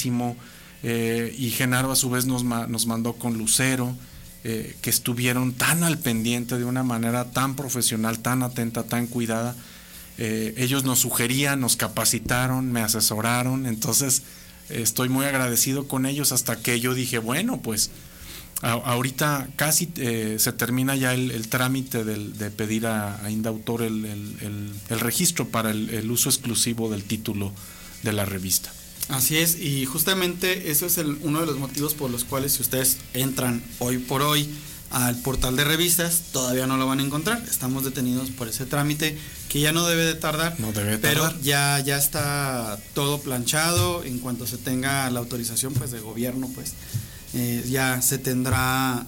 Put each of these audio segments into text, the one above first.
padrísimo, y Genaro a su vez nos mandó con Lucero, que estuvieron tan al pendiente de una manera tan profesional, tan atenta, tan cuidada. Ellos nos sugerían, nos capacitaron, me asesoraron, entonces estoy muy agradecido con ellos, hasta que yo dije, bueno, pues ahorita casi se termina ya el trámite de pedir a Indautor el registro para el uso exclusivo del título de la revista. Así es, y justamente eso es uno de los motivos por los cuales, si ustedes entran hoy por hoy al portal de revistas, todavía no lo van a encontrar. Estamos detenidos por ese trámite que ya no debe de tardar. No debe de pero tardar. ya está todo planchado. En cuanto se tenga la autorización, pues, de gobierno, pues ya se tendrá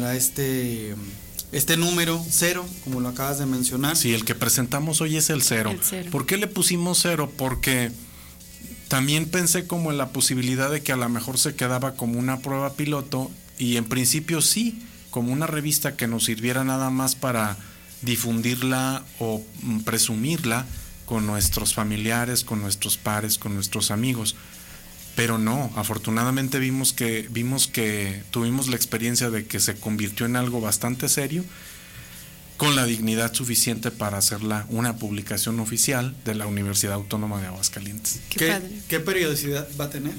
este número 0, como lo acabas de mencionar. Sí, el que presentamos hoy es el 0. ¿Por qué le pusimos 0? Porque también pensé como en la posibilidad de que a lo mejor se quedaba como una prueba piloto, y en principio sí, como una revista que nos sirviera nada más para difundirla o presumirla con nuestros familiares, con nuestros pares, con nuestros amigos. Pero no, afortunadamente vimos que tuvimos la experiencia de que se convirtió en algo bastante serio, con la dignidad suficiente para hacerla una publicación oficial de la Universidad Autónoma de Aguascalientes. ¿Qué periodicidad va a tener?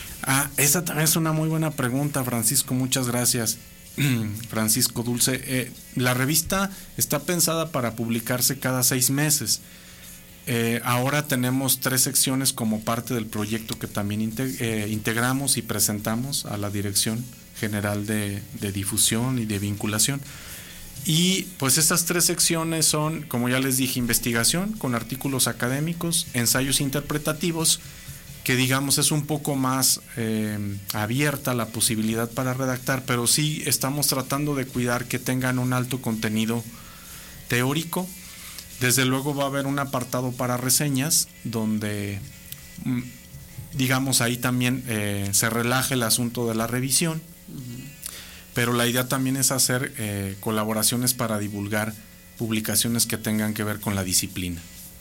Esa también es una muy buena pregunta, Francisco, muchas gracias. Francisco Dulce, la revista está pensada para publicarse cada 6 meses. Ahora tenemos 3 secciones como parte del proyecto que también integramos y presentamos a la Dirección General de Difusión y de Vinculación. Y pues estas 3 secciones son, como ya les dije, investigación con artículos académicos, ensayos interpretativos, que digamos es un poco más abierta la posibilidad para redactar, pero sí estamos tratando de cuidar que tengan un alto contenido teórico. Desde luego va a haber un apartado para reseñas, donde digamos ahí también se relaja el asunto de la revisión. Pero la idea también es hacer colaboraciones para divulgar publicaciones que tengan que ver con la disciplina.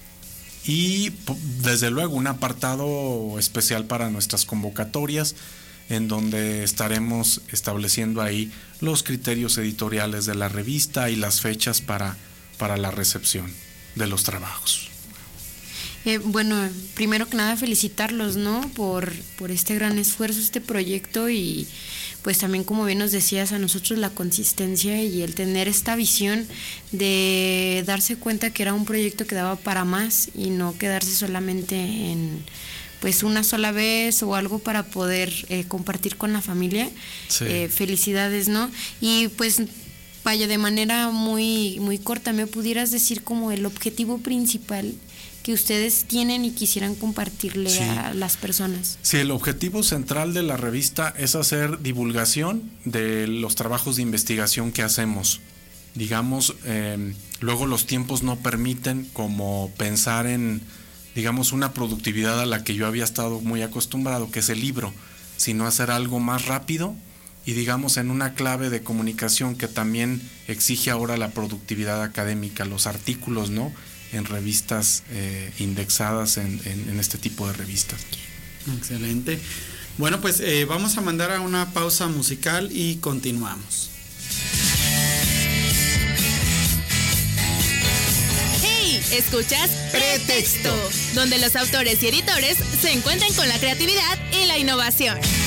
Y desde luego un apartado especial para nuestras convocatorias, en donde estaremos estableciendo ahí los criterios editoriales de la revista y las fechas para la recepción de los trabajos. Bueno, primero que nada felicitarlos, ¿no? Por este gran esfuerzo, este proyecto, y pues también, como bien nos decías, a nosotros la consistencia y el tener esta visión de darse cuenta que era un proyecto que daba para más y no quedarse solamente en pues una sola vez o algo para poder compartir con la familia. Sí. Felicidades, ¿no? Y pues vaya, de manera muy, muy corta, ¿me pudieras decir como el objetivo principal que ustedes tienen y quisieran compartirle a las personas? Sí, el objetivo central de la revista es hacer divulgación de los trabajos de investigación que hacemos. Digamos, luego los tiempos no permiten como pensar en, digamos, una productividad a la que yo había estado muy acostumbrado, que es el libro, sino hacer algo más rápido y, digamos, en una clave de comunicación que también exige ahora la productividad académica, los artículos, ¿no?, en revistas indexadas en este tipo de revistas. Excelente. Bueno, pues vamos a mandar a una pausa musical y continuamos. ¡Hey! ¿Escuchas? Pretexto, donde los autores y editores se encuentran con la creatividad y la innovación.